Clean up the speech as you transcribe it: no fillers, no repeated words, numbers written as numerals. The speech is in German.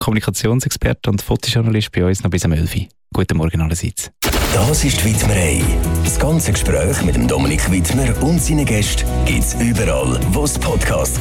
Kommunikationsexperte und Fotojournalist bei uns noch bis 11 Uhr. Guten Morgen allerseits. Das ist die Widmerei. Das ganze Gespräch mit dem Dominik Widmer und seinen Gästen gibt es überall, wo es Podcasts gibt.